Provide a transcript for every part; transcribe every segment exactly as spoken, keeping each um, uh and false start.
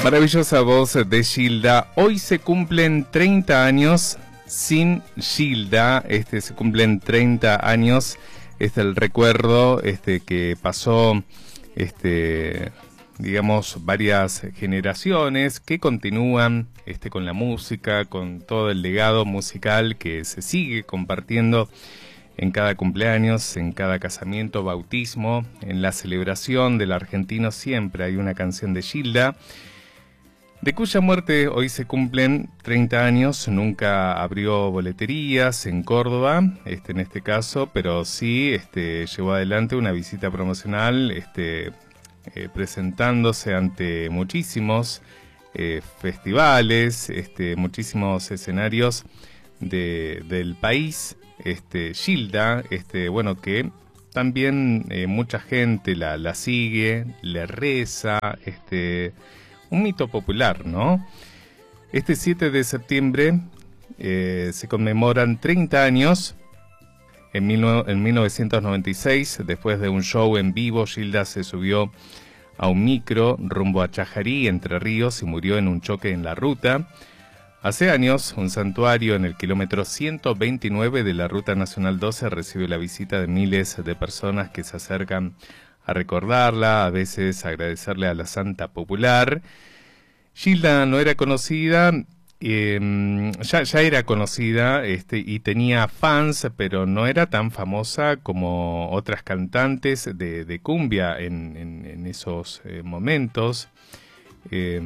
Maravillosa voz de Gilda. Hoy se cumplen treinta años sin Gilda. Este, se cumplen treinta años. Este, el recuerdo este, que pasó, este, digamos, varias generaciones que continúan este, con la música, con todo el legado musical que se sigue compartiendo en cada cumpleaños, en cada casamiento, bautismo, en la celebración del argentino siempre hay una canción de Gilda, de cuya muerte hoy se cumplen treinta años. Nunca abrió boleterías en Córdoba, este, en este caso, pero sí este, llevó adelante una visita promocional, este, eh, presentándose ante muchísimos eh, festivales, este, muchísimos escenarios de, del país. Este, Gilda, este, bueno, que también eh, mucha gente la, la sigue, le reza, este... un mito popular, ¿no? Este siete de septiembre eh, se conmemoran treinta años. En, mil, en mil novecientos noventa y seis, después de un show en vivo, Gilda se subió a un micro rumbo a Chajarí, Entre Ríos, y murió en un choque en la ruta. Hace años, un santuario en el kilómetro ciento veintinueve de la Ruta Nacional doce recibe la visita de miles de personas que se acercan a recordarla, a veces agradecerle a la Santa Popular. Gilda no era conocida, eh, ya, ya era conocida este, y tenía fans, pero no era tan famosa como otras cantantes de, de cumbia en, en, en esos eh, momentos. Eh,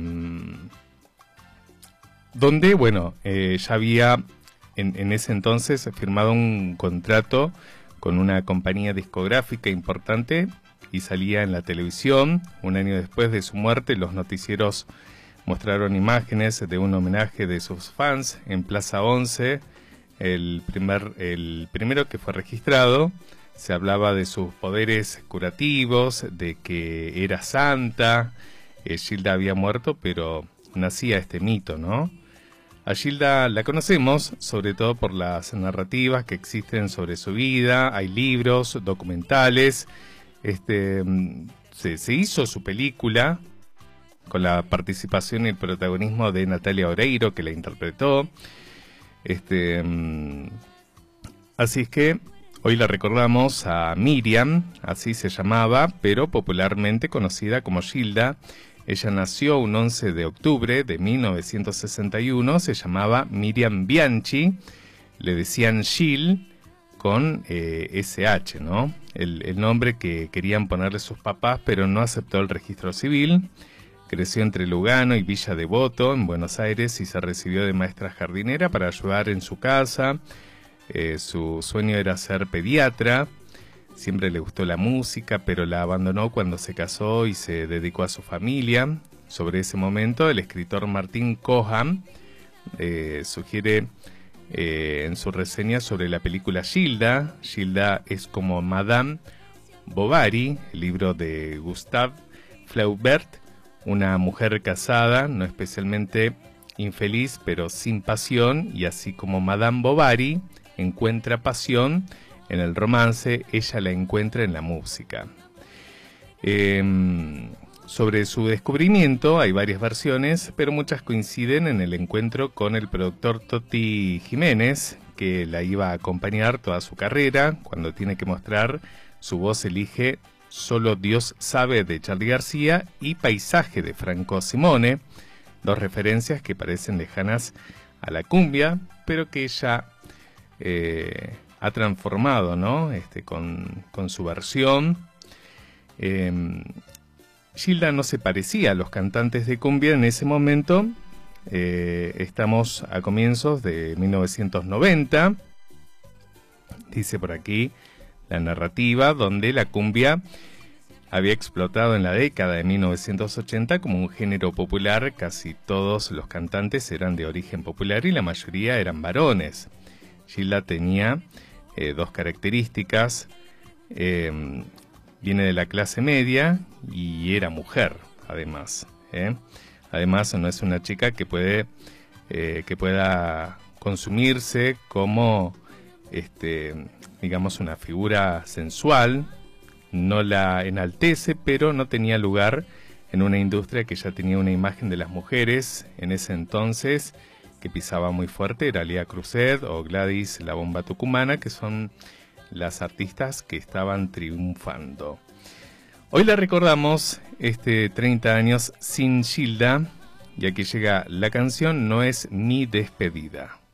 donde, bueno, eh, ya había en, en ese entonces firmado un contrato con una compañía discográfica importante y salía en la televisión. Un año después de su muerte, los noticieros mostraron imágenes de un homenaje de sus fans en Plaza once, el, primer, el primero que fue registrado. Se hablaba de sus poderes curativos, de que era santa. Eh, Gilda había muerto, pero nacía este mito, ¿no? A Gilda la conocemos sobre todo por las narrativas que existen sobre su vida. Hay libros, documentales. Este, se, se hizo su película con la participación y el protagonismo de Natalia Oreiro, que la interpretó. Este, así es que hoy la recordamos a Miriam, así se llamaba, pero popularmente conocida como Gilda. Ella nació un once de octubre de mil novecientos sesenta y uno, se llamaba Miriam Bianchi, le decían Gil con eh, ese hache, ¿no? El, el nombre que querían ponerle sus papás, pero no aceptó el registro civil. Creció entre Lugano y Villa Devoto, en Buenos Aires, y se recibió de maestra jardinera para ayudar en su casa. Eh, su sueño era ser pediatra. Siempre le gustó la música, pero la abandonó cuando se casó y se dedicó a su familia. Sobre ese momento, el escritor Martín Coham eh, sugiere eh, en su reseña sobre la película Gilda. Gilda es como Madame Bovary, el libro de Gustave Flaubert, una mujer casada, no especialmente infeliz, pero sin pasión, y así como Madame Bovary encuentra pasión en el romance, ella la encuentra en la música. Eh, sobre su descubrimiento hay varias versiones, pero muchas coinciden en el encuentro con el productor Toti Jiménez, que la iba a acompañar toda su carrera. Cuando tiene que mostrar su voz, elige Solo Dios Sabe de Charly García y Paisaje de Franco Simone, dos referencias que parecen lejanas a la cumbia, pero que ella eh, ha transformado, ¿no? Este, con, con su versión. Eh, Gilda no se parecía a los cantantes de cumbia en ese momento. Eh, estamos a comienzos de mil novecientos noventa. Dice por aquí la narrativa, donde la cumbia había explotado en la década de mil novecientos ochenta como un género popular. Casi todos los cantantes eran de origen popular y la mayoría eran varones. Gilda tenía eh, dos características. Eh, viene de la clase media y era mujer, además. ¿eh? Además, no es una chica que puede eh, que pueda consumirse como este, digamos, una figura sensual. No la enaltece, pero no tenía lugar en una industria que ya tenía una imagen de las mujeres en ese entonces que pisaba muy fuerte. Era Lía Cruzet o Gladys La Bomba Tucumana, que son las artistas que estaban triunfando. Hoy la recordamos, este treinta años sin Gilda, y aquí llega la canción No es mi despedida.